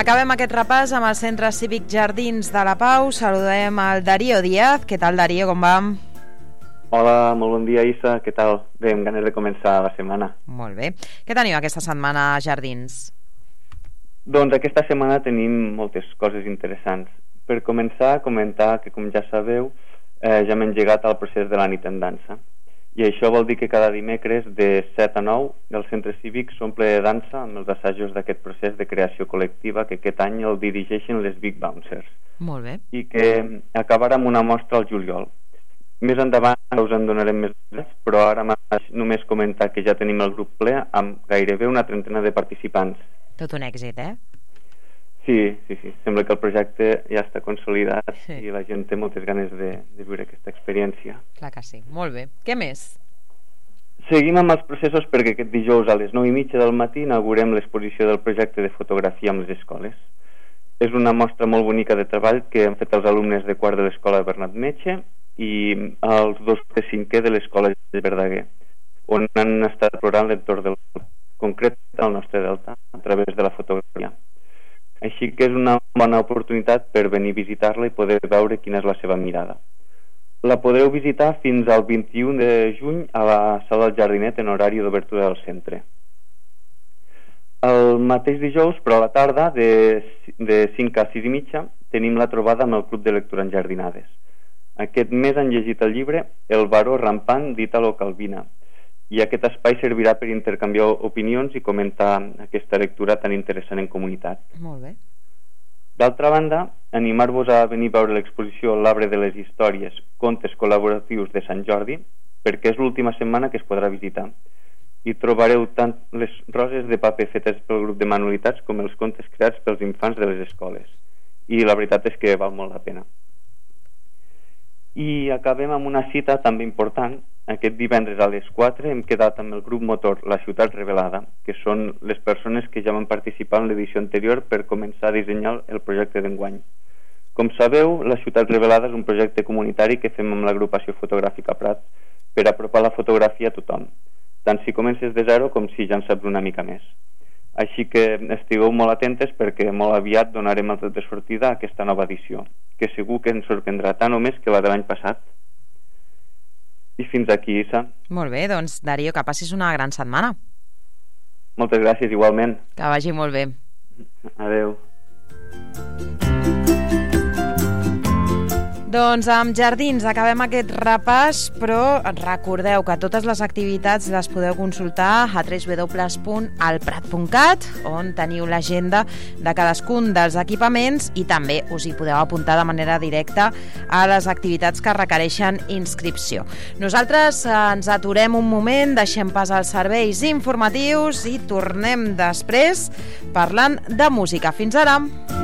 Acabem aquest repàs amb el Centre Cívic Jardins de la Pau. Saludem al Darío Díaz. Què tal, Darío, com va? Hola, molt bon dia, Issa. Què tal? Bé, amb ganes de començar la setmana. Molt bé. Què teniu aquesta setmana a Jardins? Doncs aquesta setmana tenim moltes coses interessants. Per començar, comentar que, com ja sabeu, ja hem engegat el procés de la nit en dansa. I això vol dir que cada dimecres de 7 a 9 el centre cívic s'omple de dansa amb els assajos d'aquest procés de creació col·lectiva que aquest any el dirigeixen les Big Bouncers. Molt bé. I que acabarà amb una mostra al juliol. Més endavant us en donarem més detalls, però ara només comentar que ja tenim el grup ple amb gairebé una trentena de participants. Tot un èxit, Sí. Sembla que el projecte ja està consolidat i la gent té moltes ganes de viure aquesta experiència. Clar que sí. Molt bé. Què més? Seguim amb els processos perquè aquest dijous a les 9:30 del matí inaugurem l'exposició del projecte de fotografia amb les escoles. És una mostra molt bonica de treball que han fet els alumnes de quart de l'escola Bernat Metge i els dos de cinquè de l'escola de Verdaguer, on han estat explorant l'entorn del concret del nostre delta a través de la fotografia. Així que és una bona oportunitat per venir a visitar-la i poder veure quina és la seva mirada. La podreu visitar fins al 21 de juny a la sala del Jardinet en horari d'obertura del centre. El mateix dijous, però a la tarda, de 5 a 6:30, tenim la trobada amb el Club de Lectura Enjardinades. Aquest mes han llegit el llibre El baró rampant d'Italo Calvino, i aquest espai servirà per intercanviar opinions i comentar aquesta lectura tan interessant en comunitat. Molt bé. D'altra banda, animar-vos a venir a veure l'exposició L'Arbre de les Històries, contes col·laboratius de Sant Jordi, perquè és l'última setmana que es podrà visitar. Hi trobareu tant les roses de paper fetes pel grup de manualitats com els contes creats pels infants de les escoles. I la veritat és que val molt la pena. I acabem amb una cita també important. Aquest divendres a les 4 hem quedat amb el grup motor La Ciutat Revelada, que són les persones que ja van participar en l'edició anterior per començar a dissenyar el projecte d'enguany. Com sabeu, La Ciutat Revelada és un projecte comunitari que fem amb l'agrupació fotogràfica Prat per apropar la fotografia a tothom, tant si comences de zero com si ja en saps una mica més. Així que estigueu molt atentes perquè molt aviat donarem el tret de sortida a aquesta nova edició, que segur que ens sorprendrà tant o més que la de l'any passat. I fins aquí, Issa. Molt bé, doncs, Darío, que passis una gran setmana. Moltes gràcies, igualment. Que vagi molt bé. Adeu. Doncs amb Jardins acabem aquest repàs, però recordeu que totes les activitats les podeu consultar a www.alprat.cat, on teniu l'agenda de cadascun dels equipaments i també us hi podeu apuntar de manera directa a les activitats que requereixen inscripció. Nosaltres ens aturem un moment, deixem pas als serveis informatius i tornem després parlant de música. Fins ara!